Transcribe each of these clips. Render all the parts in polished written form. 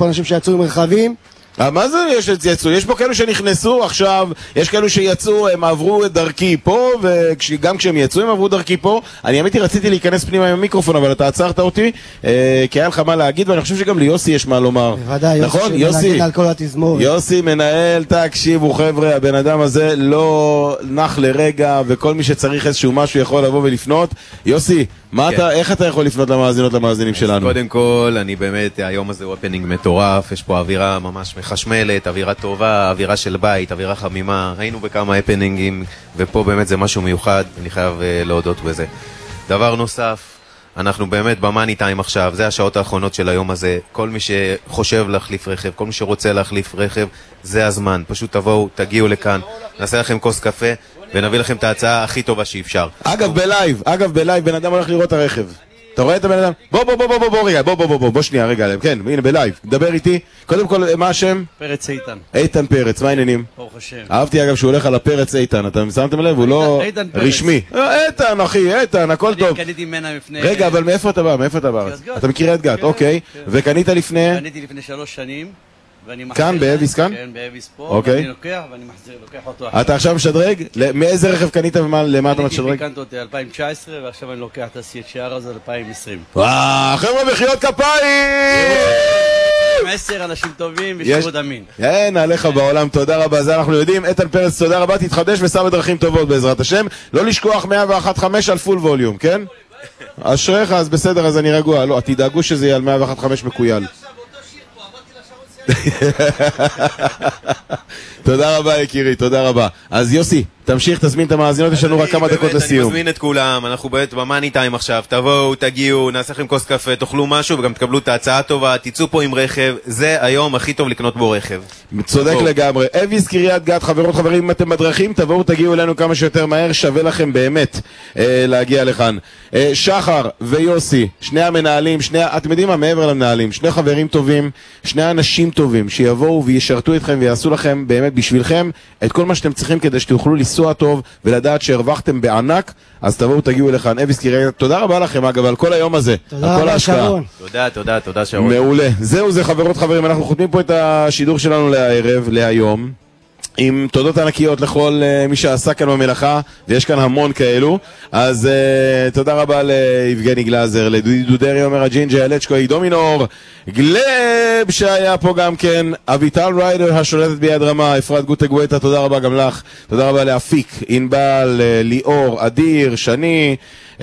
פה אנשים שיצאו עם רכבים. מה זה יצאו? יש פה כאלו שנכנסו עכשיו, יש כאלו שיצאו, הם עברו את דרכי פה, וגם כשהם יצאו הם עברו דרכי פה. אני האמת רציתי להיכנס פנימה עם המיקרופון, אבל אתה עצרת אותי, כי היה לך מה להגיד, ואני חושב שגם ליוסי יש מה לומר. בוודאי, נכון? יוסי על כל התזמורת. יוסי מנהל, תקשיבו חבר'ה, הבן אדם הזה לא נח לרגע, וכל מי שצריך איזשהו משהו יכול לבוא ולפנות. יוסי, איך אתה יכול לפנות למאזינות, למאזינים שלנו? קודם כל, אני באמת, היום הזה הוא הפנינג מטורף, יש פה אווירה ממש מחשמלת, אווירה טובה, אווירה של בית, אווירה חמימה, היינו בכמה הפנינגים, ופה באמת זה משהו מיוחד, אני חייב להודות בזה. דבר נוסף, אנחנו באמת במאני טיים עכשיו, זה השעות האחרונות של היום הזה, כל מי שחושב להחליף רכב, כל מי שרוצה להחליף רכב, זה הזמן, פשוט תבואו, תגיעו לכאן, נעשה לכם כוס קפה, ונביא לכם את ההצעה הכי טובה שאפשר. אגב בלייב, בן אדם הולך לראות את הרכב. אתה רואה את הבן אדם? בוא שנייה, רגע, כן, הנה בלייב, דבר איתי. קודם כל, מה השם? פרץ איתן. איתן פרץ, מה העניינים? ברוך השם. אהבתי אגב שהוא הולך על הפרץ איתן, אתה שמתם לב? הוא לא רשמי. איתן אחי, איתן, הכל טוב. אני קניתי ממנה לפני... רגע, אבל מאיפה אתה בא? מאיפה אתה בא? אתה מכיר את גת, אוקיי. וקנית לפני? קניתי לפני 3 שנים. כאן, באביס כאן? כן, באביס פה, ואני לוקח ואני מחזיר, לוקח אותו אחר. אתה עכשיו משדרג? מאיזה רכב קנית ולמה אתה משדרג? קניתי אותי 2019 ועכשיו אני לוקח את ה-CHR הזה 2020. וואו, חבר'ה מחיאות כפיים! 10 אנשים טובים ושירות אמין. אין עליך בעולם, תודה רבה, זה אנחנו יודעים. איתן פרץ, תודה רבה, תתחדש וסע בדרכים טובות בעזרת השם. לא לשכוח 101.5 על פול ווליום, כן? אשריך, אז בסדר, אז אני רגוע. לא, תדאגו שזה יהיה על 101.5 מקוייל. תודה רבה יקירי, תודה רבה. אז יוסי, תמשיך, תזמין את המאזינות, יש לנו רק כמה דקות לסיום. אני מזמין את כולם, אנחנו באמת במאני טיים עכשיו, תבואו, תגיעו, נעשה לכם כוס קפה, תאכלו משהו וגם תקבלו את ההצעה טובה, תצאו פה עם רכב, זה היום הכי טוב לקנות בו רכב. צודק לגמרי. אביס קריית גת, חברות חברים, אם אתם בדרכים, תבואו, תגיעו אלינו כמה שיותר מהר, שווה לכם באמת להגיע לכאן. שחר ויוסי, שני המנהלים, אתם יודעים מה, מעבר למנהלים, שני חברים טובים, שני אנשים טובים, שיבואו וישרתו אתכם ויעשו לכם באמת בשבילכם את כל מה שאתם צריכים כדי שתוכלו לנסוע טוב ולדעת שהרווחתם בענק, אז תבואו תגיעו לכאן. אביס קריית, תודה רבה לכם אגב על כל היום הזה. תודה רבה שרון. תודה שרון. מעולה. זהו זה חברות חברים, אנחנו חותמים פה את השידור שלנו לערב, להיום. עם תודות ענקיות לכל מי שעשה כאן במלאכה, ויש כאן המון כאלו. אז תודה רבה ליבגני גלזר, לדודו דרי, אומר הג'ינג'ה, אלצ'קו, דומינור, גלב שהיה פה גם כן, אביטל ריידר השולטת ביד רמה, אפרת גוטגוויטה, תודה רבה גם לך, תודה רבה לאפיק, ענבל, ליאור, אדיר, שני,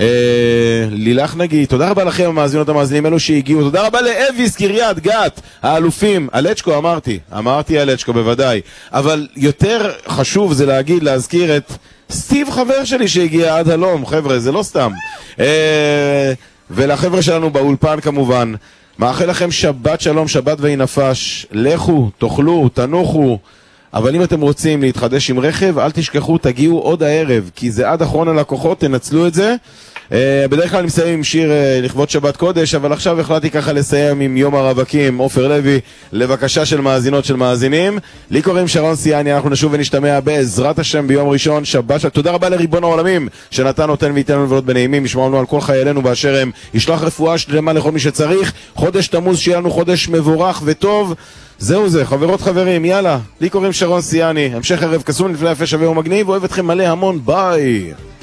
לילך נגי, תודה רבה לכם המאזינות המאזינים אלו שהגיעו, תודה רבה לאביס קריית גת, האלופים, אלצ'קו אמרתי אלצ'קו בוודאי, אבל יותר חשוב זה להזכיר את סטיב חבר שלי שהגיע עד הלום, חבר'ה, זה לא סתם. ולחבר'ה שלנו באולפן כמובן, מאחל לכם שבת שלום, שבת ואי נפש, לכו, תאכלו, תנוחו, אבל אם אתם רוצים להתחדש עם רכב, אל תשכחו, תגיעו עוד הערב, כי זה עד אחרון הלקוחות, תנצלו את זה. בדרך כלל אני מסיים עם שיר לכבוד שבת קודש, אבל עכשיו החלטתי ככה לסיים עם יום הרווקים, עופר לוי, לבקשה של מאזינות של מאזינים. לי קוראים שרון סיאני, אנחנו נשוב ונשתמע בעזרת השם ביום ראשון, שבת שלום. תודה רבה לריבון העולמים, שנתן נותן וייתן לנו לבלות בנעימים, ישמע לנו על כל חיילינו באשר הם, ישלח רפואה שלמה לכל מי שצריך, חודש תמוז שיהיה לנו חודש מבורך וטוב. זהו זה, חברות חברים, יאללה, לי קוראים שרון סיאני, המשך ערב קסום לפני יפה שווה ומגניב, אוהב אתכם מלא המון, ביי.